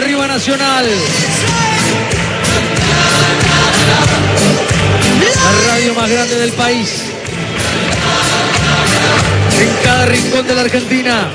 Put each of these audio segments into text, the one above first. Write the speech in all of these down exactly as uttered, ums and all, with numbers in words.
Arriba Nacional. La radio más grande del país. En cada rincón de la Argentina.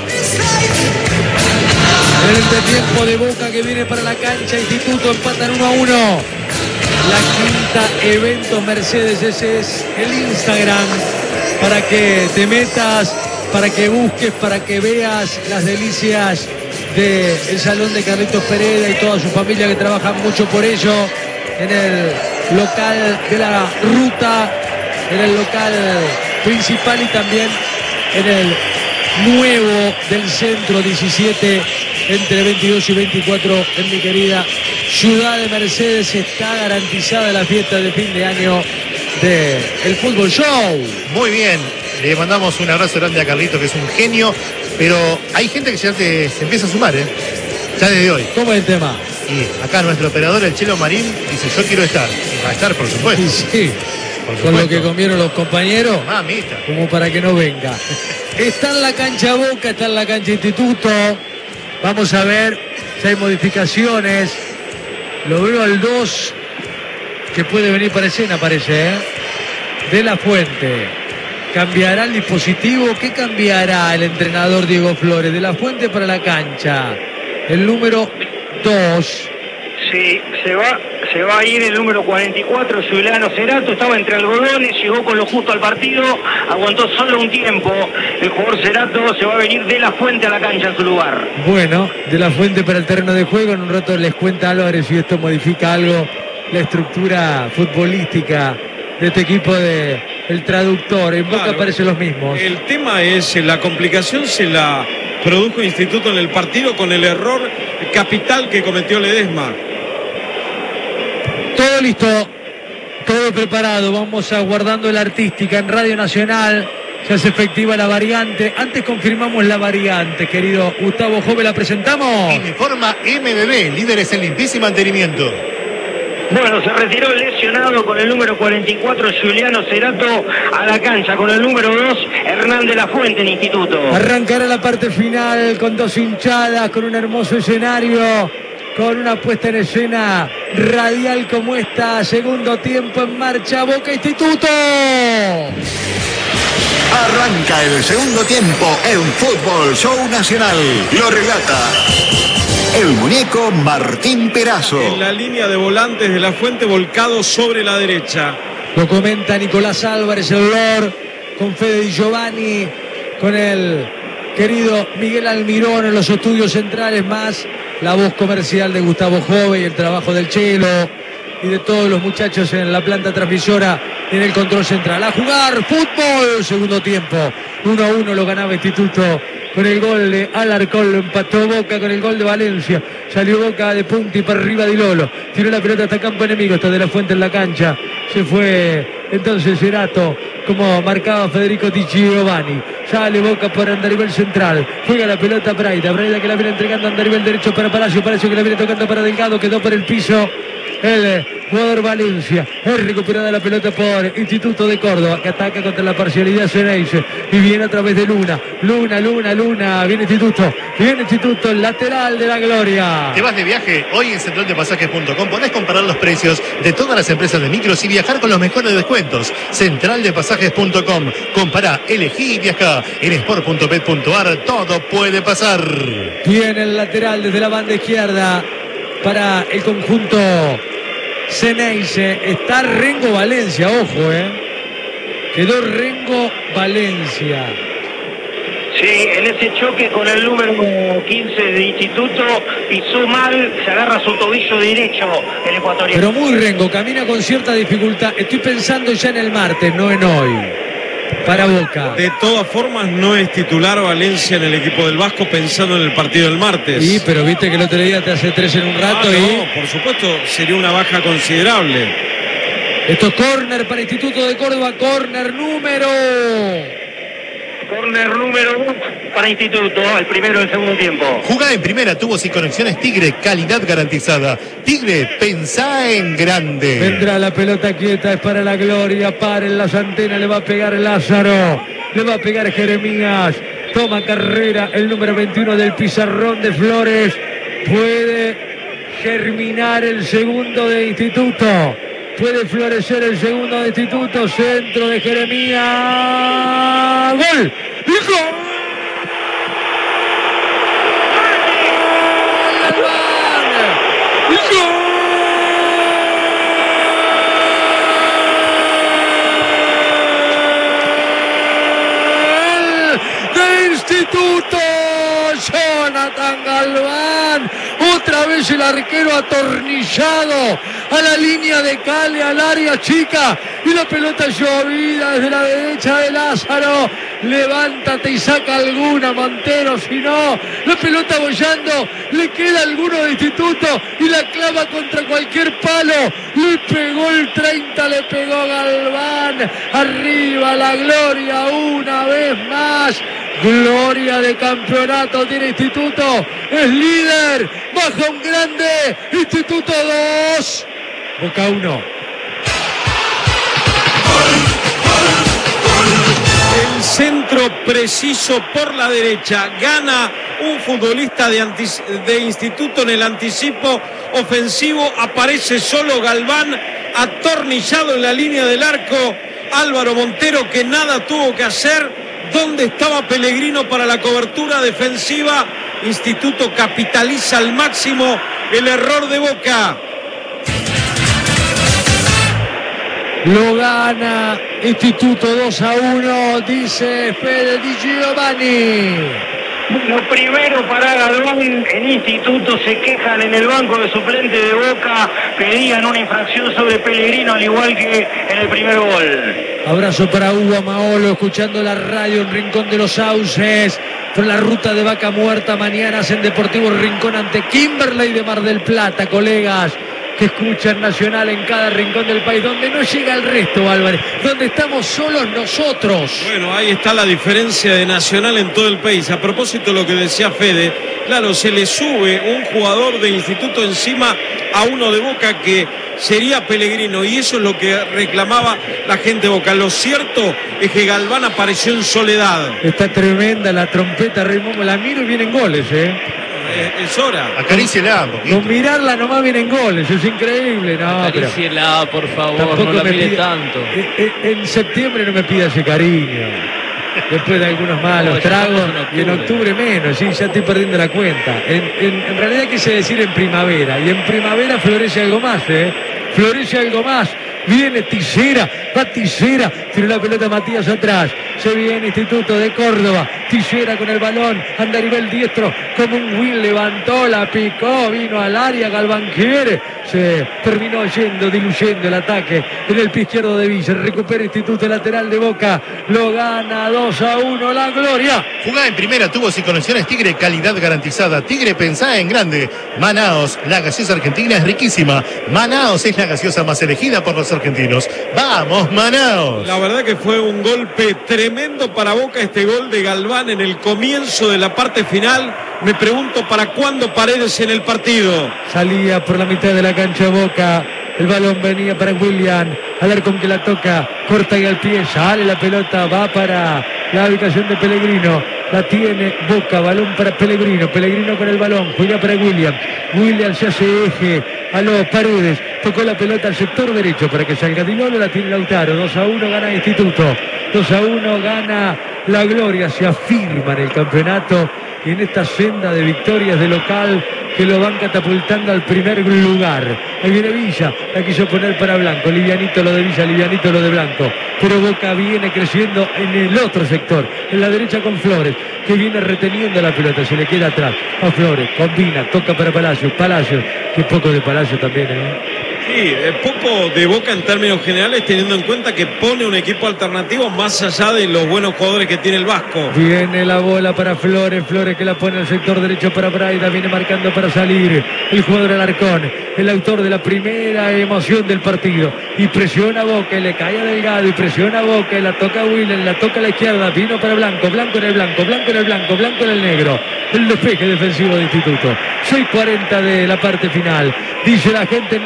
En el entretiempo de Boca que viene para la cancha. Instituto empatan uno a uno. La quinta Eventos Mercedes. Ese es el Instagram para que te metas, para que busques, para que veas las delicias del salón de Carlitos Pereda y toda su familia que trabajan mucho por ello. En el local de la ruta, en el local principal y también en el nuevo del centro diecisiete, entre veintidós y veinticuatro, en mi querida ciudad de Mercedes. Está garantizada la fiesta de fin de año del Fútbol Show. Muy bien, le mandamos un abrazo grande a Carlito, que es un genio, pero hay gente que ya te, se empieza a sumar, ¿eh? Ya desde hoy. ¿Cómo es el tema? Y acá nuestro operador, el Chelo Marín, dice, yo quiero estar. Y va a estar, por supuesto. Sí, sí. Por con lo que comieron los compañeros, mamita, como para que no venga. Está en la cancha Boca, está en la cancha Instituto. Vamos a ver si hay modificaciones. Lo veo al dos, que puede venir para escena, parece, ¿eh? De la Fuente. ¿Cambiará el dispositivo? ¿Qué cambiará el entrenador Diego Flores? De la Fuente para la cancha. El número dos. Sí, se va, se va a ir el número cuarenta y cuatro, Juliano Cerato. Estaba entre algodones, llegó con lo justo al partido, aguantó solo un tiempo. El jugador Cerato se va a venir de la Fuente a la cancha en su lugar. Bueno, de la Fuente para el terreno de juego. En un rato les cuenta Álvarez si esto modifica algo la estructura futbolística de este equipo de el traductor. En Boca claro, parecen los mismos. El tema es, la complicación se la produjo Instituto en el partido con el error capital que cometió Ledesma. Todo listo, todo preparado. Vamos aguardando la artística en Radio Nacional. Se hace efectiva la variante. Antes confirmamos la variante, querido Gustavo Jove. ¿La presentamos? Informa M B B, líderes en limpieza y mantenimiento. Bueno, se retiró el lesionado con el número cuarenta y cuatro, Juliano Cerato, a la cancha con el número dos, Hernán de la Fuente en Instituto. Arrancará la parte final con dos hinchadas, con un hermoso escenario, con una puesta en escena radial como esta. Segundo tiempo en marcha, Boca Instituto. Arranca el segundo tiempo en Fútbol Show Nacional. Lo relata el muñeco Martín Perazo. En la línea de volantes de la Fuente, volcado sobre la derecha. Lo comenta Nicolás Álvarez, el Lord, con Fede Di Giovanni, con el querido Miguel Almirón en los estudios centrales, más la voz comercial de Gustavo Jove y el trabajo del Chelo y de todos los muchachos en la planta transmisora en el control central. A jugar fútbol, segundo tiempo. uno a uno lo ganaba Instituto con el gol de Alarcón, lo empató Boca con el gol de Valencia. Salió Boca de punta y para arriba Di Lolo. Tiró la pelota hasta campo enemigo, está de la Fuente en la cancha. Se fue entonces Cerato, como marcaba Federico Di Giovanni. Sale Boca por Andarivel central. Juega la pelota Braida. Braida que la viene entregando a Andarivel derecho para Palacio. Palacio que la viene tocando para Delgado. Quedó por el piso el jugador Valencia. Es recuperada la pelota por Instituto de Córdoba, que ataca contra la parcialidad Ceneice. Y viene a través de Luna. Luna, Luna, Luna. Viene Instituto. Viene Instituto, el lateral de la gloria. ¿Te vas de viaje? Hoy en central de pasajes punto com podés comparar los precios de todas las empresas de micros y viajar con los mejores descuentos. central de pasajes punto com. Compará, elegí y viajá. En sport punto bet punto ar todo puede pasar. Viene el lateral desde la banda izquierda para el conjunto Ceneice. Está Rengo Valencia, ojo, eh. Quedó Rengo Valencia. Sí, en ese choque con el número quince de Instituto pisó mal, se agarra su tobillo derecho el ecuatoriano. Pero muy Rengo, camina con cierta dificultad. Estoy pensando ya en el martes, no en hoy. Para Boca. De todas formas, no es titular Valencia en el equipo del Vasco, pensando en el partido del martes. Sí, pero viste que el otro día te hace tres en un rato. Ah, y... no, por supuesto, sería una baja considerable. Esto es córner para Instituto de Córdoba, córner número... Corner número dos para Instituto, el primero del segundo tiempo. Jugá en primera, tubos y conexiones Tigre, calidad garantizada. Tigre, pensá en grande. Vendrá la pelota quieta, es para la gloria. Paren las antenas, le va a pegar Lázaro. Le va a pegar Jeremías. Toma carrera el número veintiuno del pizarrón de Flores. Puede germinar el segundo de Instituto. Puede florecer el segundo de Instituto. Centro de Jeremías. ¡Gol! ¡Y gol! Instituto, Jonathan Galván, otra vez el arquero atornillado a la línea de Cale, al área chica, y la pelota llovida desde la derecha de Lázaro. Levántate y saca alguna, Montero, si no, la pelota bollando, le queda alguno de Instituto y la clava contra cualquier palo. Le pegó el treinta, le pegó Galván. Arriba la gloria una vez más. Gloria de campeonato tiene Instituto, es líder, baja un grande, Instituto dos, Boca uno. El centro preciso por la derecha, gana un futbolista de, de Instituto en el anticipo ofensivo, aparece solo Galván, atornillado en la línea del arco, Álvaro Montero que nada tuvo que hacer. ¿Dónde estaba Pellegrino para la cobertura defensiva? Instituto capitaliza al máximo el error de Boca. Lo gana Instituto dos a uno, dice Fede Di Giovanni. Lo primero para Galván, en Instituto se quejan en el banco de suplente de Boca, pedían una infracción sobre Pellegrino al igual que en el primer gol. Abrazo para Hugo Maolo, escuchando la radio en Rincón de los Sauces, por la ruta de Vaca Muerta, mañana en Deportivo Rincón ante Kimberley de Mar del Plata, colegas que escuchan Nacional en cada rincón del país, donde no llega el resto, Álvarez, donde estamos solos nosotros. Bueno, ahí está la diferencia de Nacional en todo el país. A propósito de lo que decía Fede, claro, se le sube un jugador de Instituto encima a uno de Boca que sería Pellegrino, y eso es lo que reclamaba la gente de Boca. Lo cierto es que Galván apareció en soledad. Está tremenda la trompeta, Raymond, la miro y vienen goles, ¿eh? Es hora. Acaríciela un poquito. Con mirarla nomás vienen goles, es increíble. No, acaríciela, por favor, no la mire tanto. En, en septiembre no me pida ese cariño. Después de algunos malos no, tragos, en y en octubre menos, sí, ya estoy perdiendo la cuenta. En, en, en realidad quise decir en primavera, y en primavera florece algo más, ¿eh? Florece algo más. Viene Tillera, va Tillera, tiró la pelota Matías atrás, se viene Instituto de Córdoba, Tillera con el balón, anda a nivel diestro, como un Will, levantó, la picó, vino al área, Galván quiere, se terminó yendo, diluyendo el ataque en el pie izquierdo de Villa, recupera Instituto lateral de Boca, lo gana dos a uno, la gloria. Jugada en primera, tuvo sin conexiones Tigre, calidad garantizada. Tigre, pensá en grande. Manaos, la gaseosa argentina es riquísima. Manaos es la gaseosa más elegida por los argentinos. ¡Vamos, Manaos! La verdad que fue un golpe tremendo para Boca, este gol de Galván en el comienzo de la parte final. Me pregunto para cuándo Paredes en el partido. Salía por la mitad de la cancha Boca. El balón venía para William. Alarcón que la toca, corta y al pie, sale la pelota, va para la habitación de Pellegrino. La tiene Boca, balón para Pellegrino. Pellegrino con el balón, juega para William. William se hace eje. Aló, Paredes, tocó la pelota al sector derecho para que salga Dinolo, la tiene Lautaro. dos a uno gana Instituto. dos a uno gana la gloria. Se afirma en el campeonato y en esta senda de victorias de local que lo van catapultando al primer lugar. Ahí viene Villa, la quiso poner para Blanco. Livianito lo de Villa, livianito lo de Blanco. Pero Boca viene creciendo en el otro sector, en la derecha con Flores, que viene reteniendo la pelota, se le queda atrás a Flores, combina, toca para Palacios, Palacios, que poco de Palacios también, ¿eh? Sí, poco de Boca en términos generales, teniendo en cuenta que pone un equipo alternativo más allá de los buenos jugadores que tiene el Vasco. Viene la bola para Flores, Flores que la pone al sector derecho para Braida, viene marcando para salir el jugador Alarcón, el autor de la primera emoción del partido, y presiona a Boca, y le cae a Delgado, y presiona a Boca, y la toca a Willen, la toca a la izquierda, vino para Blanco, Blanco en el blanco, Blanco en el blanco, Blanco en el negro, el despeje defensivo de Instituto. seis cuarenta de la parte final, dice la gente en Nacional,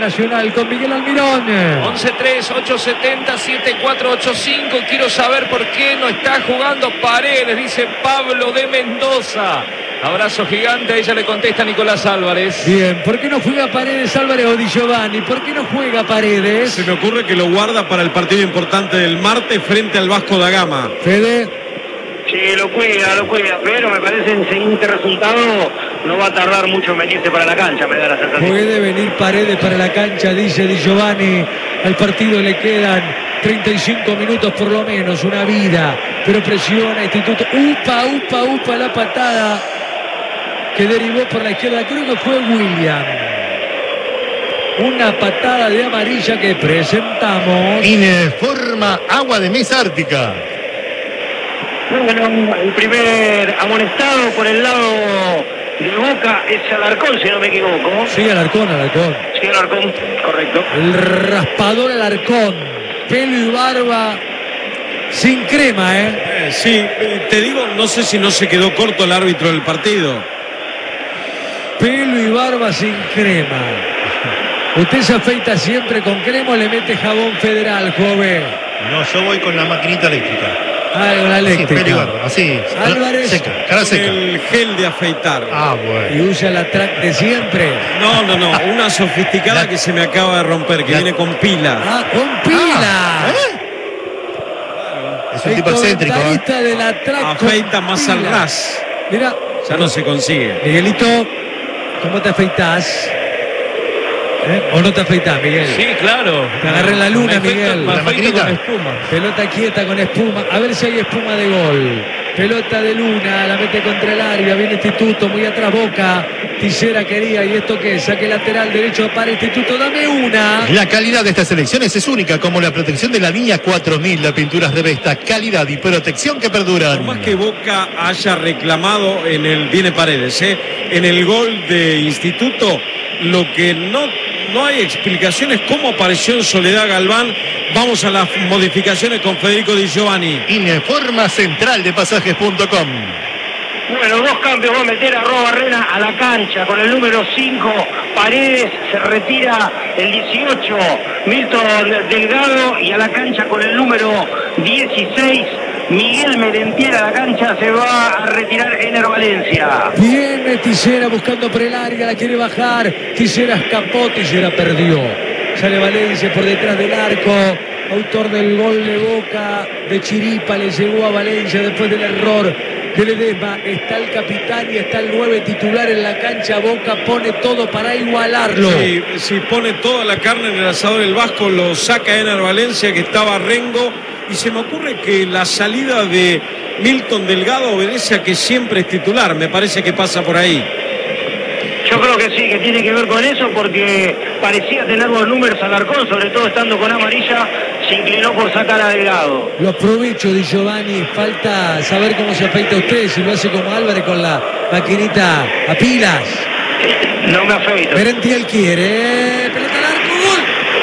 Central con Miguel Almirón. once tres, ocho setenta, siete cuatro ocho cinco. Quiero saber por qué no está jugando Paredes, dice Pablo de Mendoza. Abrazo gigante, a ella le contesta Nicolás Álvarez. Bien, ¿por qué no juega Paredes, Álvarez o Di Giovanni? ¿Por qué no juega Paredes? Se me ocurre que lo guarda para el partido importante del martes frente al Vasco da Gama. Fede. Sí, lo cuida, lo cuida, pero me parece en siguiente resultado no va a tardar mucho en venirse para la cancha, me da la sensación. Puede venir Paredes para la cancha, dice Di Giovanni. Al partido le quedan treinta y cinco minutos por lo menos, una vida, pero presiona Instituto. Upa, upa, upa, la patada que derivó por la izquierda, creo que fue William. Una patada de amarilla que presentamos. Informa Agua de Mesa Ártica. Bueno, el primer amonestado por el lado de Boca es Alarcón, si no me equivoco. Sí, Alarcón, Alarcón. Sí, Alarcón, correcto. El raspador Alarcón. Pelo y barba sin crema, ¿eh? eh sí, te digo, no sé si no se quedó corto el árbitro del partido. Pelo y barba sin crema. ¿Usted se afeita siempre con crema o le mete jabón federal, joven? No, yo voy con la maquinita eléctrica. Ah, con la eléctrica. Sí, pelo y barba, así. Álvarez. Seca, cara seca. El gel de afeitar. Ah, bueno. Y usa la track de siempre. No, no, no, una sofisticada la... que se me acaba de romper, que la... viene con pila. Ah, con pila. Ah, ¿eh? Es un el tipo excéntrico. ¿eh? De la track afeita más pila. Al ras. Mira. Ya no se consigue. Miguelito, ¿cómo te afeitas? ¿Eh? ¿O no te afeitás, Miguel? Sí, claro. Te agarré en la luna, me Miguel. Me afeito con espuma. Pelota quieta con espuma. A ver si hay espuma de gol. Pelota de Luna, la mete contra el área. Viene Instituto, muy atrás Boca. Tisera quería, ¿y esto qué? Saque lateral derecho para Instituto. Dame una. La calidad de estas elecciones es única, como la protección de la línea cuatro mil. La pinturas Revesta. Calidad y protección que perduran. Por más que Boca haya reclamado en el... Viene Paredes, ¿eh? En el gol de Instituto, lo que no... No hay explicaciones cómo apareció en Soledad Galván. Vamos a las modificaciones con Federico Di Giovanni. Informa Central de Pasajes punto com. Bueno, dos cambios va a meter a Arrobarrena a la cancha con el número cinco. Paredes se retira el dieciocho. Milton Delgado, y a la cancha con el número dieciséis. Miguel Merentiel. A la cancha se va a retirar Ener Valencia. Viene Tisera buscando por el área, la quiere bajar. Tisera escapó, Tisera perdió. Sale Valencia por detrás del arco. Autor del gol de Boca, de Chiripa, le llegó a Valencia después del error de Ledesma. Está el capitán y está el nueve titular en la cancha. Boca pone todo para igualarlo. Sí, si pone toda la carne en el asador el Vasco, lo saca Ener Valencia, que estaba Rengo. Y se me ocurre que la salida de Milton Delgado obedece a que siempre es titular. Me parece que pasa por ahí. Yo creo que sí, que tiene que ver con eso, porque parecía tener los números Alarcón, sobre todo estando con amarilla, se inclinó por sacar a Delgado. Lo aprovecho, Di Giovanni. Falta saber cómo se afeita usted, si lo hace como Álvarez con la maquinita a pilas. No me afeito. Merentiel quiere. Pelota al arco, gol.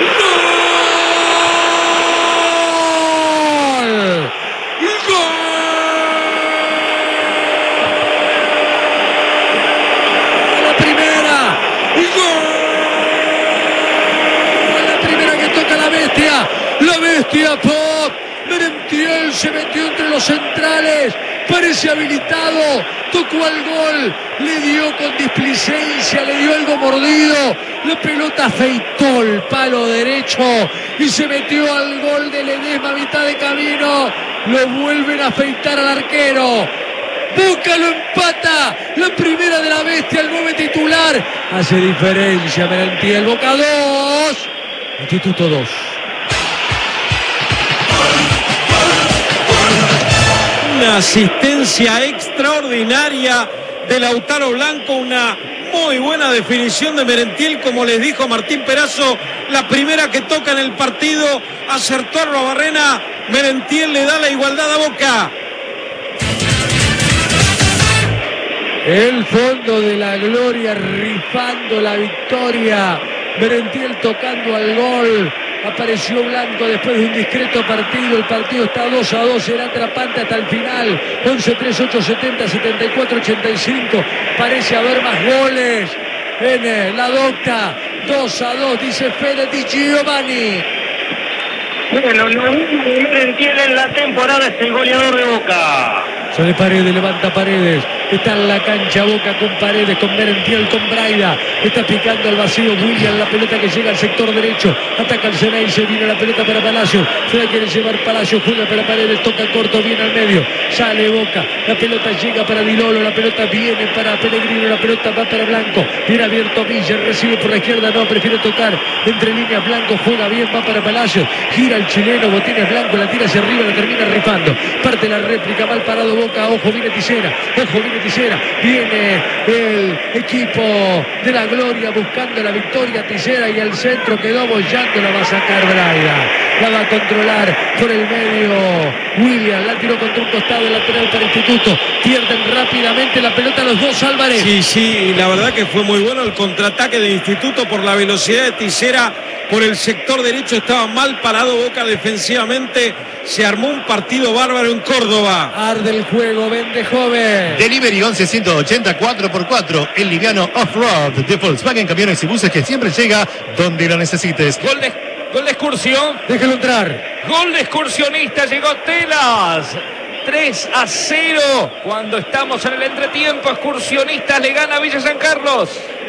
La bestia Pop. Merentiel se metió entre los centrales. Parece habilitado. Tocó al gol. Le dio con displicencia. Le dio algo mordido. La pelota afeitó el palo derecho y se metió al gol de Ledesma a mitad de camino. Lo vuelven a afeitar al arquero. Boca lo empata. La primera de la bestia, el nueve titular. Hace diferencia Merentiel. Boca dos. Instituto dos. Una asistencia extraordinaria de Lautaro Blanco, una muy buena definición de Merentiel, como les dijo Martín Perazo, la primera que toca en el partido, acertó a Arrobarrena, Merentiel le da la igualdad a Boca. El fondo de la gloria, rifando la victoria, Merentiel tocando al gol. Apareció Blanco después de un discreto partido. El partido está dos a dos. Será atrapante hasta el final. once tres, ocho setenta, setenta y cuatro ochenta y cinco. Parece haber más goles. en la docta. dos a dos, dice Fede Di Giovanni. Bueno, no Merentiel en la temporada es el goleador de Boca. Sale Paredes, levanta Paredes. Está en la cancha Boca con Paredes, con Merentiel, con Braida. Está picando al vacío William, la pelota que llega al sector derecho. Ataca el Ceney, se viene la pelota para Palacio. Se la quiere llevar Palacio, juega para Paredes, toca corto, viene al medio. Sale Boca, la pelota llega para Di Lolo, la pelota viene para Pellegrino, la pelota va para Blanco. Viene abierto Villa, recibe por la izquierda, no, prefiere tocar entre líneas. Blanco juega bien, va para Palacio. Gira el chileno, Botines Blanco, la tira hacia arriba, la termina rifando. Parte la réplica, mal parado Boca, ojo, viene Tisera, ojo, viene Tisera. Viene el equipo de la Gloria buscando la victoria. Tisera y el centro quedó bollando, la va a sacar Braida. La va a controlar por el medio William, la tiró contra un costado, lateral para Instituto. Pierden rápidamente la pelota los dos Álvarez. Sí, sí, la verdad que fue muy bueno el contraataque de Instituto por la velocidad de Tisera. Por el sector derecho estaba mal parado Boca defensivamente. Se armó un partido bárbaro en Córdoba. Arde el juego, vende joven. Delivery once ciento ochenta cuatro por cuatro. El liviano off-road de Volkswagen Camiones y Buses que siempre llega donde lo necesites. Gol de, gol de excursión. Déjalo entrar. Gol de excursionista. Llegó Telas. tres a cero. Cuando estamos en el entretiempo, Excursionistas le gana a Villa San Carlos.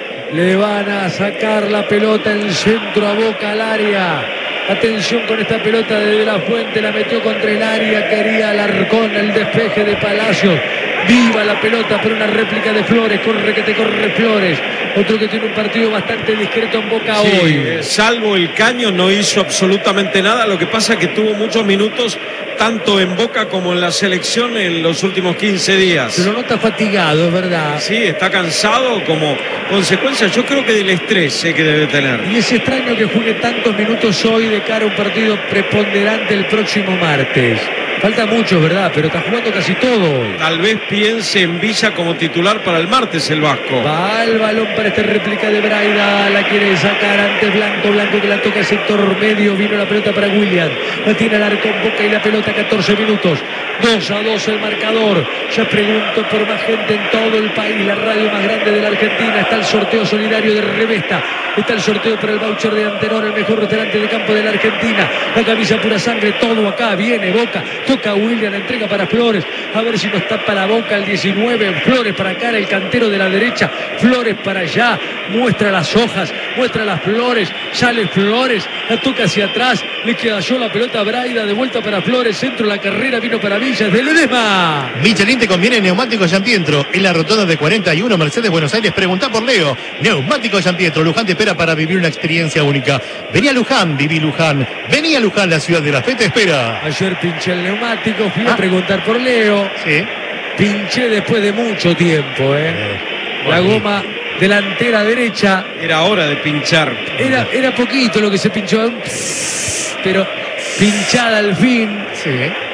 Le van a sacar la pelota en centro a Boca al área. Atención con esta pelota de De La Fuente, la metió contra el área, quería Alarcón, el despeje de Palacios. Viva la pelota, pero una réplica de Flores, corre que te corre Flores. Otro que tiene un partido bastante discreto en Boca sí, hoy. Eh, salvo el Caño, no hizo absolutamente nada. Lo que pasa es que tuvo muchos minutos, tanto en Boca como en la selección en los últimos quince días. Se lo nota fatigado, es verdad. Sí, está cansado como consecuencia, yo creo que del estrés eh, que debe tener. Y es extraño que juegue tantos minutos hoy de cara a un partido preponderante el próximo martes. Falta mucho, ¿verdad? Pero está jugando casi todo hoy. Tal vez piense en Villa como titular para el martes el Vasco. Va el balón para esta réplica de Braida. La quiere sacar ante Blanco. Blanco que la toca al sector medio. Vino la pelota para William. La tiene el arco en Boca y la pelota catorce minutos. dos a dos el marcador. Ya pregunto por más gente en todo el país. La radio más grande de la Argentina. Está el sorteo solidario de Revesta. Está el sorteo para el voucher de Antenor, el mejor restaurante de campo de la Argentina. La camisa pura sangre, todo acá. Viene Boca. Toca William, la entrega para Flores. A ver si nos tapa la Boca el diecinueve. Flores para acá, el cantero de la derecha. Flores para allá. Muestra las hojas, muestra las flores. Sale Flores, la toca hacia atrás. Le queda yo la pelota a Braida. De vuelta para Flores. Centro de la carrera vino para Villas de Ledesma. Michelin te conviene neumáticos Giampietro. En la rotonda de cuarenta y uno Mercedes Buenos Aires. Preguntá por Leo. Neumáticos Giampietro. Luján te espera para vivir una experiencia única. Vení a Luján, viví Luján. Vení a Luján, la ciudad de la fe te espera. Ayer pinché el neumático, fui Ah. a preguntar por Leo. Sí. Pinché después de mucho tiempo, ¿eh? Eh, La bueno. goma delantera derecha. Era hora de pinchar. Era, era poquito lo que se pinchó, un pss, pero pinchada al fin. Sí.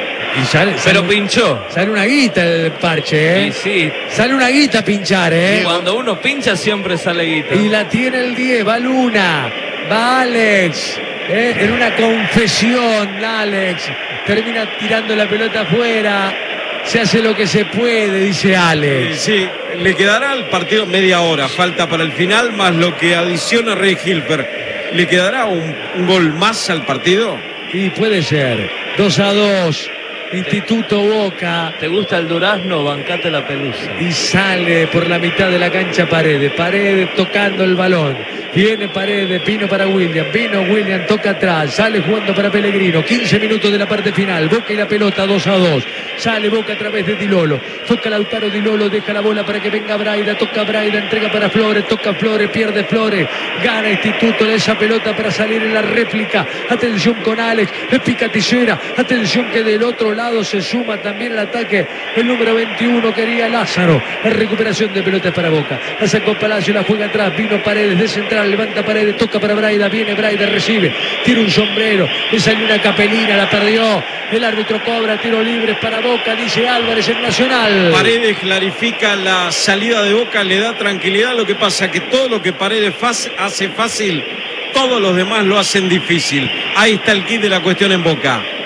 Y sale, Pero sale, pinchó. sale una guita el parche, ¿eh? Y sí, Sale una guita a pinchar, ¿eh? cuando uno pincha siempre sale guita. Y la tiene el diez, va Luna, va Alex, ¿eh? En una confesión, Alex. Termina tirando la pelota afuera. Se hace lo que se puede, dice Eh, Alex. Sí, le quedará al partido media hora, falta para el final, más lo que adiciona Rey Hilfer. ¿Le quedará un, un gol más al partido? Y puede ser. dos a dos. Instituto Boca. ¿Te gusta el durazno? Bancate la pelusa. Y sale por la mitad de la cancha Paredes. Paredes tocando el balón. Viene Paredes, Pino para William. Vino William, toca atrás. Sale jugando para Pellegrino. quince minutos de la parte final. Boca y la pelota dos a dos. Sale Boca a través de Di Lolo. Toca Lautaro Di Lolo. Deja la bola para que venga Braida. Toca Braida. Entrega para Flores. Toca Flores. Pierde Flores. Gana Instituto de esa pelota para salir en la réplica. Atención con Alex. Le pica Tisera. Atención que del otro lado se suma también el ataque. El número veintiuno quería Lázaro. La recuperación de pelotas para Boca. La sacó Palacio. La juega atrás. Vino Paredes de central. Levanta Paredes. Toca para Braida. Viene Braida. Recibe. Tira un sombrero. Le salió una capelina. La perdió. El árbitro cobra. Tiro libre para Boca. Dice Álvarez en Nacional. Paredes clarifica la salida de Boca, le da tranquilidad. Lo que pasa que todo lo que Paredes hace fácil, todos los demás lo hacen difícil. Ahí está el kit de la cuestión en Boca.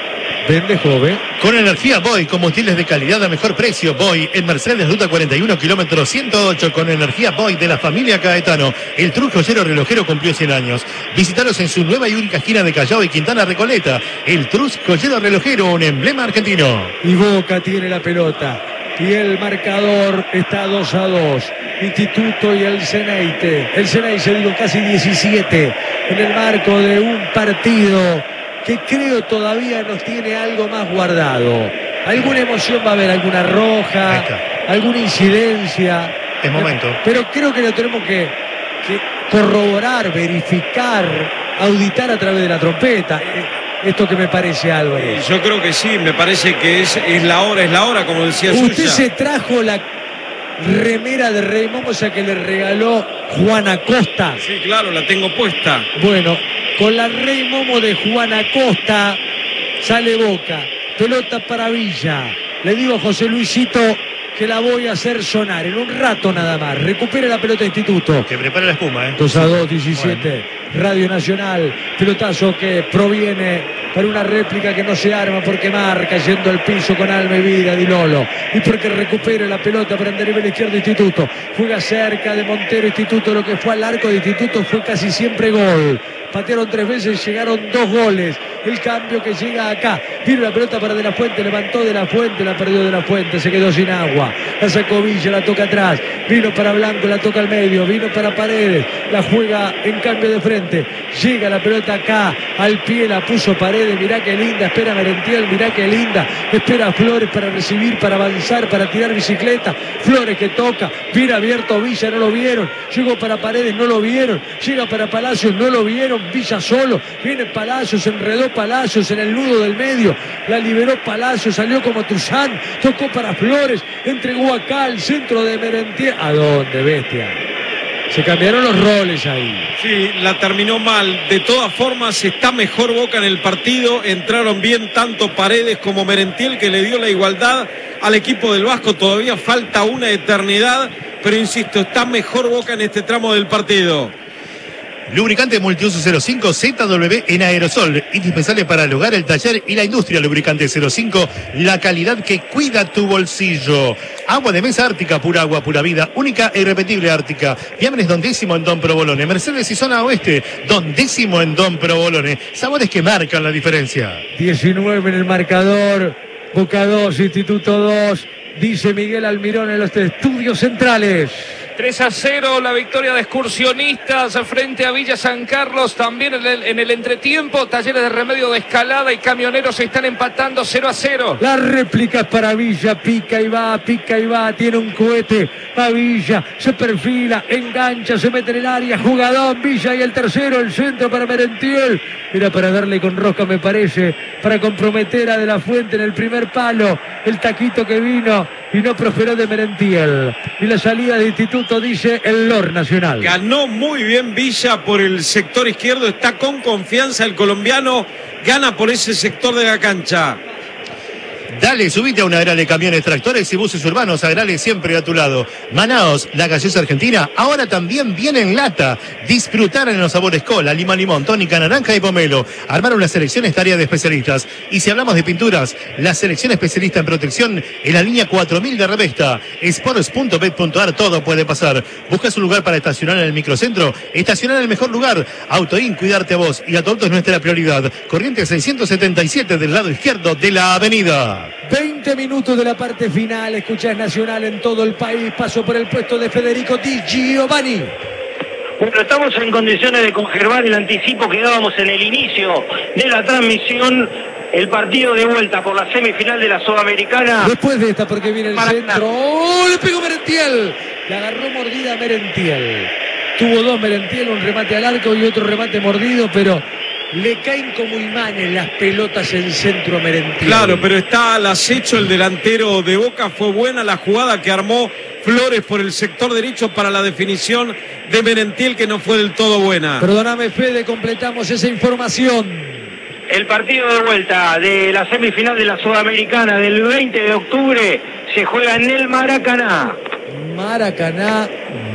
Vende joven. Con energía Boy, combustibles de calidad a mejor precio. Boy en Mercedes, ruta cuarenta y uno, kilómetro ciento ocho. Con energía Boy de la familia Caetano. El Truck Joyero Relojero cumplió cien años. Visítalos en su nueva y única esquina de Callao y Quintana Recoleta. El Truck Joyero Relojero, un emblema argentino. Y Boca tiene la pelota. Y el marcador está dos a dos. Instituto y el Ceneice. El Ceneice, digo, casi diecisiete. En el marco de un partido que creo todavía nos tiene algo más guardado. Alguna emoción va a haber, alguna roja, alguna incidencia. Es momento. Pero creo que lo tenemos que, que corroborar, verificar, auditar a través de la trompeta. Esto que me parece, Álvarez. Yo creo que sí, me parece que es, es la hora, es la hora, como decía Suya. Usted se trajo la remera de Rey Momo, o sea que le regaló Juan Acosta. Sí, claro, la tengo puesta. Bueno, con la Rey Momo de Juan Acosta sale Boca. Pelota para Villa. Le digo a José Luisito que la voy a hacer sonar en un rato nada más. Recupera la pelota Instituto. Que prepara la espuma, ¿eh? dos a dos, diecisiete. Bueno. Radio Nacional. Pelotazo que proviene para una réplica que no se arma porque marca yendo al piso con alma y vida Di Lolo. Y porque recupera la pelota para el nivel izquierdo Instituto. Juega cerca de Montero Instituto. Lo que fue al arco de Instituto fue casi siempre gol. Patearon tres veces, llegaron dos goles. El cambio que llega acá. Vino la pelota para De La Fuente, levantó De La Fuente, la perdió De La Fuente, se quedó sin agua. La sacó Villa, la toca atrás. Vino para Blanco, la toca al medio. Vino para Paredes, la juega en cambio de frente. Llega la pelota acá, al pie, la puso Paredes. Mirá qué linda, espera Merentiel, mirá qué linda. Espera Flores para recibir, para avanzar, para tirar bicicleta. Flores que toca, viene abierto Villa, no lo vieron. Llegó para Paredes, no lo vieron. Llega para Palacios, no lo vieron. Villa solo, viene Palacios, enredó Palacios en el nudo del medio, la liberó Palacios, salió como Tuzán, tocó para Flores, entregó acá al centro de Merentiel. ¿A dónde, bestia? Se cambiaron los roles ahí. Sí, la terminó mal. De todas formas, está mejor Boca en el partido. Entraron bien tanto Paredes como Merentiel, que le dio la igualdad al equipo del Vasco. Todavía falta una eternidad, pero insisto, está mejor Boca en este tramo del partido. Lubricante multiuso cero cinco Z W en aerosol, indispensable para el hogar, el taller y la industria. Lubricante cero cinco, la calidad que cuida tu bolsillo. Agua de mesa Ártica, pura agua, pura vida, única e irrepetible Ártica. Fiambres Don Décimo en Don Provolone. Mercedes y zona oeste, Don Décimo en Don Provolone. Sabores que marcan la diferencia. diecinueve en el marcador, Boca dos, Instituto dos, dice Miguel Almirón en los estudios centrales. tres a cero la victoria de Excursionistas frente a Villa San Carlos. También en el, en el entretiempo, Talleres de Remedio de Escalada y Camioneros se están empatando cero a cero. La réplica es para Villa, pica y va, pica y va, tiene un cohete, va Villa, se perfila, engancha, se mete en el área, jugadón Villa y el tercero, el centro para Merentiel. Era para darle con rosca, me parece, para comprometer a De La Fuente en el primer palo, el taquito que vino y no prosperó de Merentiel. Y la salida de Instituto, dice el Lord Nacional. Ganó muy bien Villa por el sector izquierdo, está con confianza el colombiano, gana por ese sector de la cancha. Dale, subite a una era de camiones, tractores y buses urbanos, Agrale siempre a tu lado. Manaos, la gaseosa argentina, ahora también viene en lata. Disfrutar en los sabores cola, lima, limón, tónica, naranja y pomelo. Armar una selección es tarea de especialistas. Y si hablamos de pinturas, la selección especialista en protección en la línea cuatro mil de Revesta. Sports punto bet punto ar, todo puede pasar. ¿Buscas un lugar para estacionar en el microcentro? Estacionar en el mejor lugar. Autoin, cuidarte a vos y a tu auto es nuestra prioridad. Corriente seiscientos setenta y siete del lado izquierdo de la avenida. veinte minutos de la parte final, escuchás Nacional en todo el país, paso por el puesto de Federico Di Giovanni. Bueno, estamos en condiciones de conservar el anticipo que dábamos en el inicio de la transmisión. El partido de vuelta por la semifinal de la Sudamericana. Después de esta, porque viene el Para centro. ¡Oh! Le pegó Merentiel. Le agarró mordida Merentiel. Tuvo dos Merentiel, un remate al arco y otro remate mordido, pero le caen como imanes las pelotas en centro Merentiel. Claro, pero está al acecho el delantero de Boca. Fue buena la jugada que armó Flores por el sector derecho para la definición de Merentiel, que no fue del todo buena. Perdóname, Fede, completamos esa información. El partido de vuelta de la semifinal de la Sudamericana del veinte de octubre se juega en el Maracaná. Maracaná,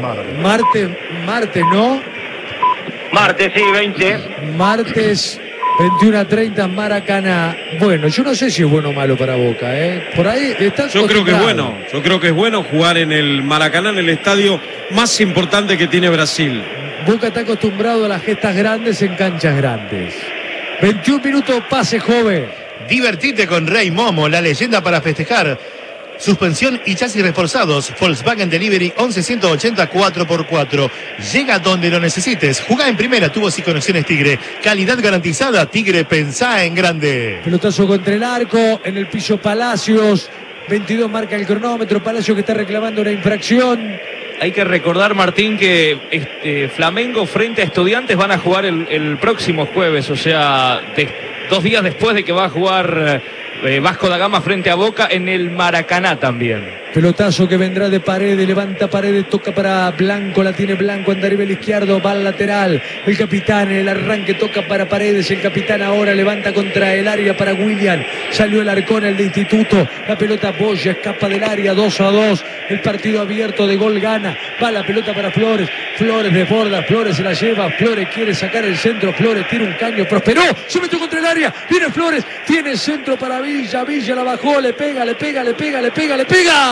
martes, martes, ¿no? Martes, sí, veinte. Martes veintiuno a treinta en Maracaná. Bueno, yo no sé si es bueno o malo para Boca, ¿eh? Por ahí está. Yo creo que es bueno. Yo creo que es bueno jugar en el Maracaná, en el estadio más importante que tiene Brasil. Boca está acostumbrado a las gestas grandes en canchas grandes. veintiún minutos, pase joven. Divertite con Rey Momo, la leyenda para festejar. Suspensión y chasis reforzados. Volkswagen Delivery once ciento ochenta cuatro por cuatro. Llega donde lo necesites. Jugá en primera, tubos y conexiones Tigre. Calidad garantizada. Tigre, pensá en grande. Pelotazo contra el arco. En el piso Palacios. veintidós marca el cronómetro. Palacios que está reclamando una infracción. Hay que recordar, Martín, que este, Flamengo frente a Estudiantes van a jugar el, el próximo jueves. O sea, de, dos días después de que va a jugar eh, Vasco da Gama frente a Boca en el Maracaná también. Pelotazo que vendrá de Paredes, levanta Paredes, toca para Blanco, la tiene Blanco, anda arriba el izquierdo, va al lateral, el capitán en el arranque toca para Paredes, el capitán ahora levanta contra el área para William, salió el Arcón, el de Instituto, la pelota Boya, escapa del área, dos a dos, el partido abierto de gol gana, va la pelota para Flores, Flores desborda, Flores se la lleva, Flores quiere sacar el centro, Flores tira un caño, prosperó, se metió contra el área, viene Flores, tiene el centro para Villa, Villa la bajó, le pega, le pega, le pega, le pega, le pega.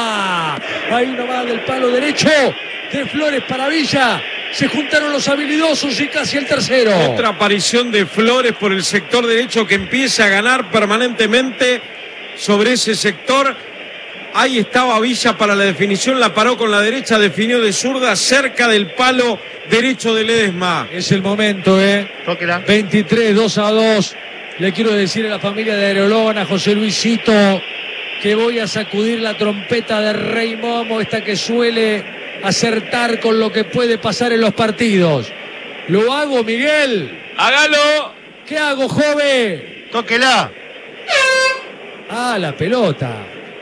Ahí nomás del palo derecho de Flores para Villa. Se juntaron los habilidosos y casi el tercero. Otra aparición de Flores por el sector derecho que empieza a ganar permanentemente sobre ese sector. Ahí estaba Villa para la definición, la paró con la derecha, definió de zurda cerca del palo derecho de Ledesma. Es el momento, ¿eh? Tóquela. veintitrés, dos a dos. Le quiero decir a la familia de Aerolón, a José Luisito, que voy a sacudir la trompeta de Rey Momo, esta que suele acertar con lo que puede pasar en los partidos. ¿Lo hago, Miguel? ¡Hágalo! ¿Qué hago, joven? Tóquela. Ah, la pelota.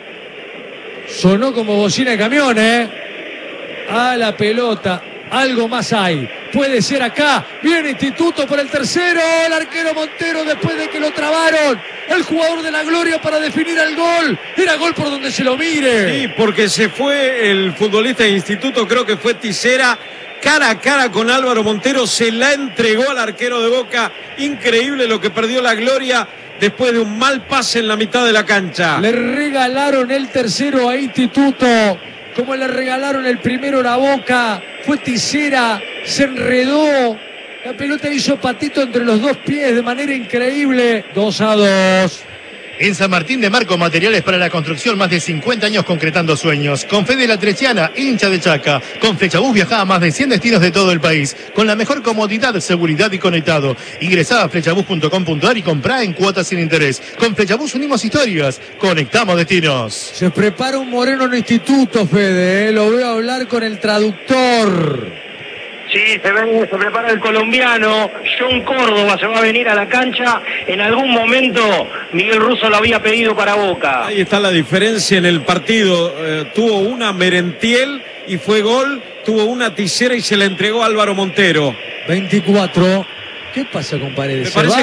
Sonó como bocina de camión, ¿eh? Ah, la pelota. Algo más hay. Puede ser acá. Viene Instituto por el tercero. El arquero Montero después de que lo trabaron. El jugador de la gloria para definir el gol. Era gol por donde se lo mire. Sí, porque se fue el futbolista de Instituto, creo que fue Tisera, cara a cara con Álvaro Montero. Se la entregó al arquero de Boca. Increíble lo que perdió la gloria después de un mal pase en la mitad de la cancha. Le regalaron el tercero a Instituto, como le regalaron el primero a la Boca. Fue Tisera, se enredó, la pelota hizo patito entre los dos pies de manera increíble. dos a dos. En San Martín de Marco, materiales para la construcción, más de cincuenta años concretando sueños. Con Fede La Treciana, hincha de Chaca. Con Flechabús viajá a más de cien destinos de todo el país. Con la mejor comodidad, seguridad y conectado. Ingresá a flechabús punto com punto ar y comprá en cuotas sin interés. Con Flechabús unimos historias, conectamos destinos. Se prepara un moreno en Instituto, Fede, ¿eh? Lo veo hablar con el traductor. Sí, se, ve, se prepara el colombiano, John Córdoba se va a venir a la cancha. En algún momento Miguel Russo lo había pedido para Boca. Ahí está la diferencia en el partido. Eh, tuvo una Merentiel y fue gol. Tuvo una Tisera y se la entregó a Álvaro Montero. veinticuatro. ¿Qué pasa con Paredes? Me parece